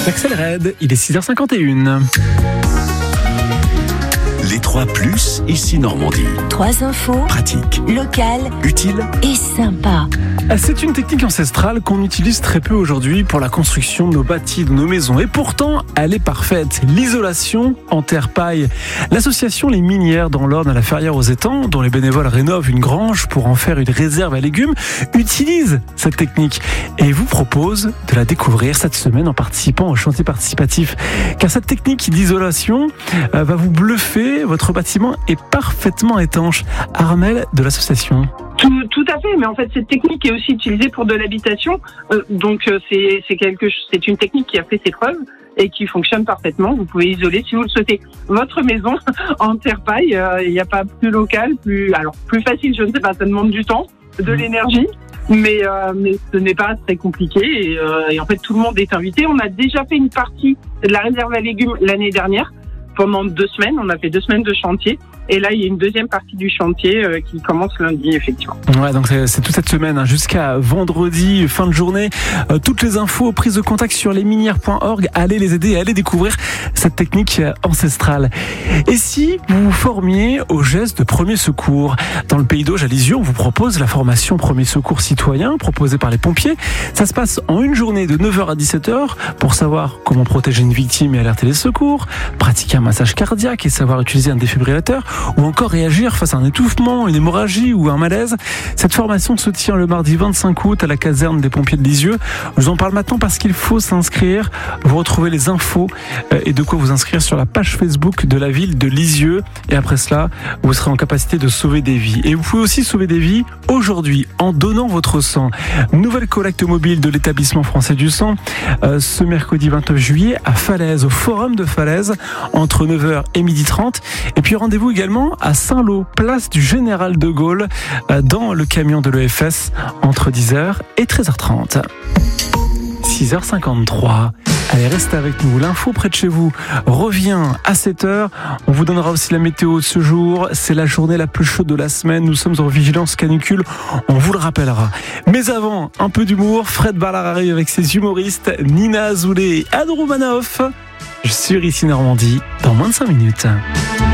Axel Red, il est 6h51. Les 3+, ici Normandie. 3 infos, Pratique, locales utile. et sympa. C'est une technique ancestrale qu'on utilise très peu aujourd'hui pour la construction de nos bâtis, de nos maisons. Et pourtant, elle est parfaite. L'isolation en terre-paille. L'association Les Minières dans l'Orne à la Ferrière aux Étangs, dont les bénévoles rénovent une grange pour en faire une réserve à légumes, utilise cette technique et vous propose de la découvrir cette semaine en participant au chantier participatif. Car cette technique d'isolation va vous bluffer. Votre bâtiment est parfaitement étanche. Armelle de l'association. Tout à fait, mais en fait cette technique est aussi utilisée pour de l'habitation, c'est une technique qui a fait ses preuves et qui fonctionne parfaitement. Vous pouvez isoler si vous le souhaitez votre maison en terre-paille. Il n'y a pas plus local, plus facile, je ne sais pas, ça demande du temps, de l'énergie, mais ce n'est pas très compliqué et en fait tout le monde est invité. On a déjà fait une partie de la réserve à légumes l'année dernière. Pendant 2 semaines, on a fait 2 semaines de chantier. Et là, il y a une deuxième partie du chantier qui commence lundi, effectivement. Ouais, donc c'est toute cette semaine, jusqu'à vendredi, fin de journée. Toutes les infos, prises de contact sur lesminières.org. Allez les aider, allez découvrir cette technique ancestrale. Et si vous vous formiez aux gestes de premier secours? Dans le Pays d'Auge, à Lisieux, on vous propose la formation premier secours citoyen proposée par les pompiers. Ça se passe en une journée de 9h à 17h pour savoir comment protéger une victime et alerter les secours, pratiquer un massage cardiaque et savoir utiliser un défibrillateur, ou encore réagir face à un étouffement, une hémorragie ou un malaise. Cette formation se tient le mardi 25 août à la caserne des pompiers de Lisieux. Je vous en parle maintenant parce qu'il faut s'inscrire. Vous retrouvez les infos et de quoi vous inscrire sur la page Facebook de la ville de Lisieux. Et après cela, vous serez en capacité de sauver des vies. Et vous pouvez aussi sauver des vies aujourd'hui en donnant votre sang. Nouvelle collecte mobile de l'établissement français du sang ce mercredi 29 juillet à Falaise, au forum de Falaise, entre 9h et 12h30. Et puis rendez-vous également à Saint-Lô, place du Général de Gaulle, dans le camion de l'EFS entre 10h et 13h30. 6h53. Allez, restez avec nous. L'info près de chez vous revient à 7h. On vous donnera aussi la météo de ce jour. C'est la journée la plus chaude de la semaine. Nous sommes en vigilance canicule. On vous le rappellera. Mais avant, un peu d'humour. Fred Ballard arrive avec ses humoristes. Nina Azoulay et Anne Roumanoff. Sur ici Normandie, dans moins de 5 minutes.